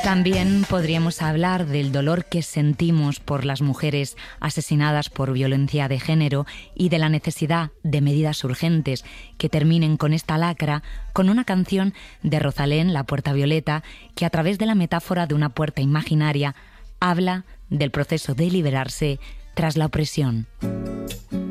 También podríamos hablar del dolor que sentimos por las mujeres asesinadas por violencia de género y de la necesidad de medidas urgentes que terminen con esta lacra, con una canción de Rosalén, La Puerta Violeta, que a través de la metáfora de una puerta imaginaria habla del proceso de liberarse tras la opresión.